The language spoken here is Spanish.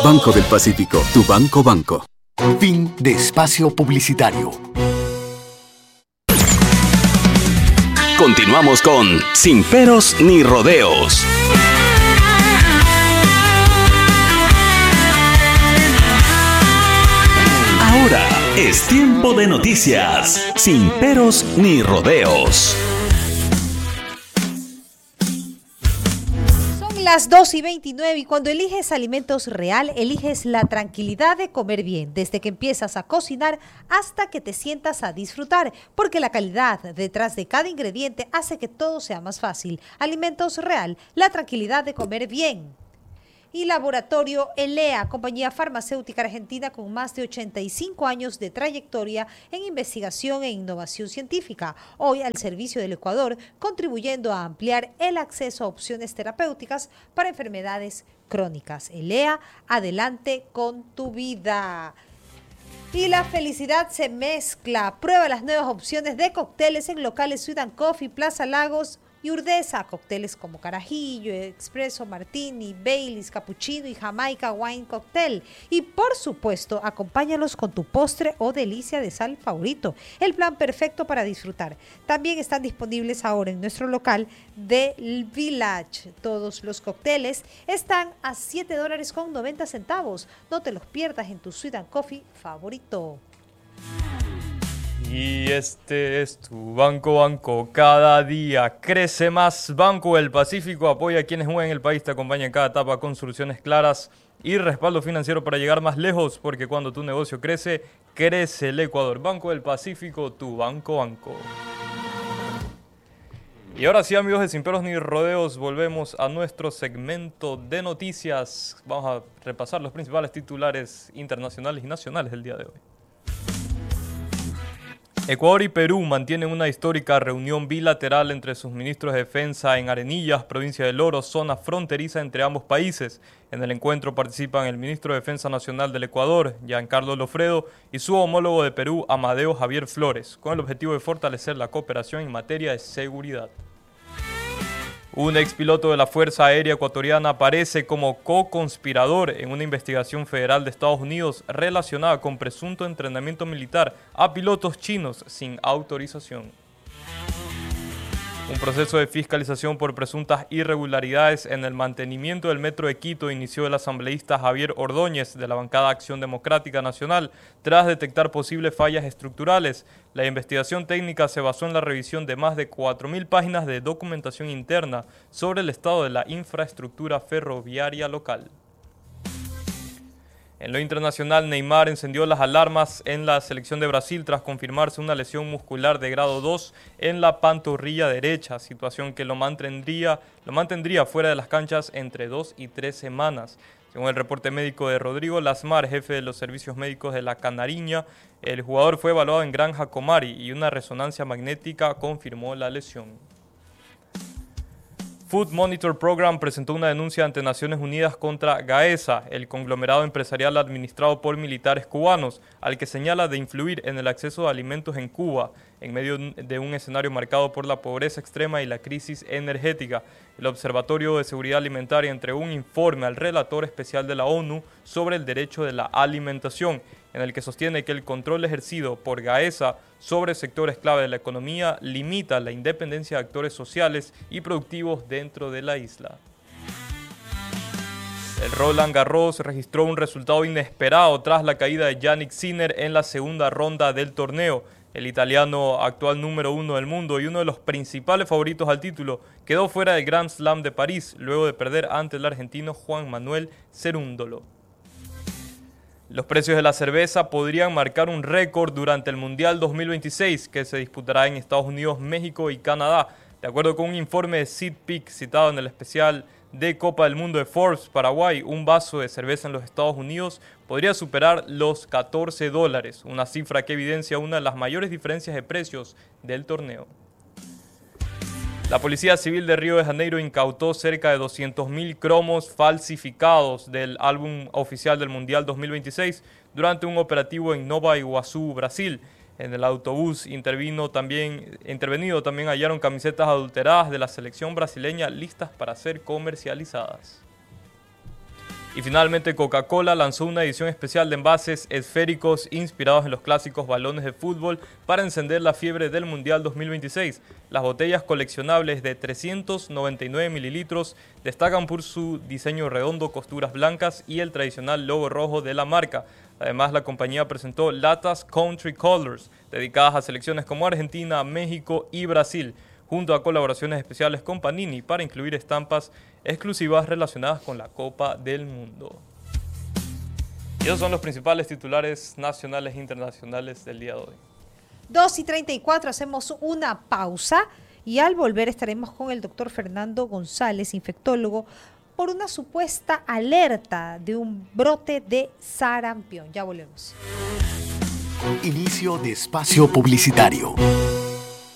Banco del Pacífico, tu banco. Fin de espacio publicitario. Continuamos con Sin Peros ni Rodeos. Ahora es tiempo de noticias. Sin peros ni rodeos. Las 2:29 y cuando eliges alimentos real, eliges la tranquilidad de comer bien, desde que empiezas a cocinar hasta que te sientas a disfrutar, porque la calidad detrás de cada ingrediente hace que todo sea más fácil. Alimentos real, la tranquilidad de comer bien. Y Laboratorio Elea, compañía farmacéutica argentina con más de 85 años de trayectoria en investigación e innovación científica, hoy al servicio del Ecuador, contribuyendo a ampliar el acceso a opciones terapéuticas para enfermedades crónicas. Elea, adelante con tu vida. Y la felicidad se mezcla. Prueba las nuevas opciones de cócteles en locales Sweet & Coffee, Plaza Lagos y Urdesa, cócteles como Carajillo, Expreso, Martini, Baileys, Cappuccino y Jamaica Wine Cocktail. Y por supuesto, acompáñalos con tu postre o delicia de sal favorito. El plan perfecto para disfrutar. También están disponibles ahora en nuestro local del Village. Todos los cócteles están a $7.90. No te los pierdas en tu Sweet & Coffee favorito. Y este es tu Banco. Cada día crece más. Banco del Pacífico apoya a quienes juegan en el país. Te acompaña en cada etapa con soluciones claras y respaldo financiero para llegar más lejos. Porque cuando tu negocio crece, crece el Ecuador. Banco del Pacífico, tu banco. Y ahora sí, amigos de Sin Peros ni Rodeos, volvemos a nuestro segmento de noticias. Vamos a repasar los principales titulares internacionales y nacionales del día de hoy. Ecuador y Perú mantienen una histórica reunión bilateral entre sus ministros de defensa en Arenillas, provincia del Oro, zona fronteriza entre ambos países. En el encuentro participan el ministro de Defensa Nacional del Ecuador, Giancarlo Lofredo, y su homólogo de Perú, Amadeo Javier Flores, con el objetivo de fortalecer la cooperación en materia de seguridad. Un expiloto de la Fuerza Aérea Ecuatoriana aparece como co-conspirador en una investigación federal de Estados Unidos relacionada con presunto entrenamiento militar a pilotos chinos sin autorización. Un proceso de fiscalización por presuntas irregularidades en el mantenimiento del Metro de Quito inició el asambleísta Javier Ordóñez de la bancada Acción Democrática Nacional tras detectar posibles fallas estructurales. La investigación técnica se basó en la revisión de más de 4.000 páginas de documentación interna sobre el estado de la infraestructura ferroviaria local. En lo internacional, Neymar encendió las alarmas en la selección de Brasil tras confirmarse una lesión muscular de grado 2 en la pantorrilla derecha, situación que lo mantendría fuera de las canchas entre 2 y 3 semanas. Según el reporte médico de Rodrigo Lasmar, jefe de los servicios médicos de la Canariña, el jugador fue evaluado en Granja Comari y una resonancia magnética confirmó la lesión. Food Monitor Program presentó una denuncia ante Naciones Unidas contra Gaesa, el conglomerado empresarial administrado por militares cubanos, al que señala de influir en el acceso a alimentos en Cuba, en medio de un escenario marcado por la pobreza extrema y la crisis energética. El Observatorio de Seguridad Alimentaria entregó un informe al relator especial de la ONU sobre el derecho de la alimentación, en el que sostiene que el control ejercido por Gaesa sobre sectores clave de la economía limita la independencia de actores sociales y productivos dentro de la isla. El Roland Garros registró un resultado inesperado tras la caída de Jannik Sinner en la segunda ronda del torneo. El italiano, actual número 1 del mundo y uno de los principales favoritos al título, quedó fuera del Grand Slam de París luego de perder ante el argentino Juan Manuel Cerúndolo. Los precios de la cerveza podrían marcar un récord durante el Mundial 2026 que se disputará en Estados Unidos, México y Canadá. De acuerdo con un informe de SeedPick citado en el especial de Copa del Mundo de Forbes, Paraguay, un vaso de cerveza en los Estados Unidos podría superar los $14, una cifra que evidencia una de las mayores diferencias de precios del torneo. La Policía Civil de Río de Janeiro incautó cerca de 200.000 cromos falsificados del álbum oficial del Mundial 2026 durante un operativo en Nova Iguazú, Brasil. En el autobús intervenido también hallaron camisetas adulteradas de la selección brasileña listas para ser comercializadas. Y finalmente Coca-Cola lanzó una edición especial de envases esféricos inspirados en los clásicos balones de fútbol para encender la fiebre del Mundial 2026. Las botellas coleccionables de 399 mililitros destacan por su diseño redondo, costuras blancas y el tradicional logo rojo de la marca. Además, la compañía presentó latas Country Colors, dedicadas a selecciones como Argentina, México y Brasil, junto a colaboraciones especiales con Panini para incluir estampas exclusivas relacionadas con la Copa del Mundo. Y esos son los principales titulares nacionales e internacionales del día de hoy. 2:34, hacemos una pausa y al volver estaremos con el doctor Fernando González, infectólogo, por una supuesta alerta de un brote de sarampión. Ya volvemos. Inicio de espacio publicitario.